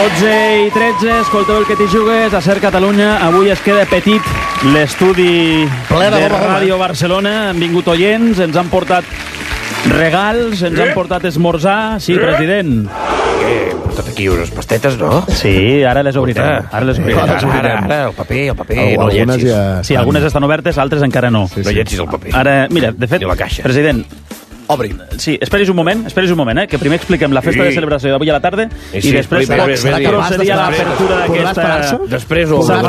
12:13, escolteu el que t'hi jugues a Ser Catalunya. Avui es queda petit l'estudi de Ràdio Barcelona. Han vingut oients, ens han portat regals, ens han portat esmorzar. Sí, president. Què? Portat aquí unes pastetes, no? Sí, ara les obrirem. Ara, el paper. No llencis. Sí, algunes estan obertes, altres encara no. No llencis el paper. Ara, mira, de fet, I la caixa. president, Obri. sí, esperis un moment, que primer expliquem la festa de celebració d'avui a la tarda i després procedir a l'apertura d'aquesta... Després ho Esperi,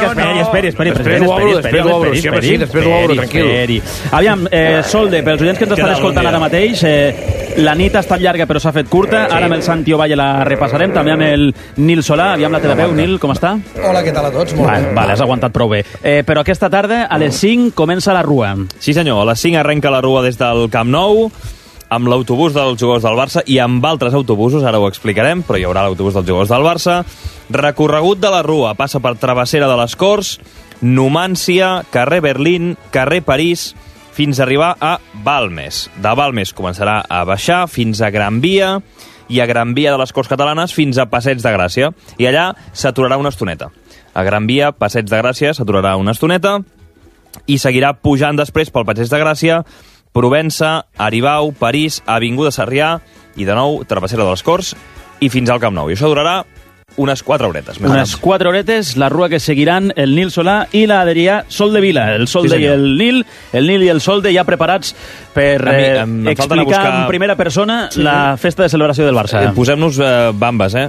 obro, tranquil. Aviam, Solde, pels oients que ens estan escoltant ara mateix, la nit ha estat llarga però s'ha fet curta, ara amb el Santi Ovalle la repassarem, també amb el Nil Solà. Aviam la teva veu, Nil, com està? Hola, què tal a tots? Molt bé. Vale, has aguantat prou bé. Però aquesta tarda, a les 5, comença la rua. Sí senyor, a les 5 arrenca la rua des del Camp Nou, amb l'autobús dels jugadors del Barça i amb altres autobusos, ara ho explicarem, però hi haurà l'autobús dels jugadors del Barça. Recorregut de la rua, passa per Travessera de les Corts, Numància, carrer Berlín, carrer París, fins a arribar a Balmes. De Balmes començarà a baixar fins a Gran Via i a Gran Via de les Corts Catalanes fins a Passeig de Gràcia. I allà s'aturarà una estoneta. A Gran Via, Passeig de Gràcia, s'aturarà una estoneta i seguirà pujant després pel Passeig de Gràcia, Provença, Aribau, París, Avinguda Sarrià i de nou Travessera de les Corts i fins al Camp Nou. I això durarà unes 4 horetes. Unes 4 horetes, la rua que seguiran el Nil Solà i l'Adrià Soldevila. El Solde i el Nil i el Solde ja preparats per explicar en primera persona la festa de celebració del Barça. Posem-nos bambes,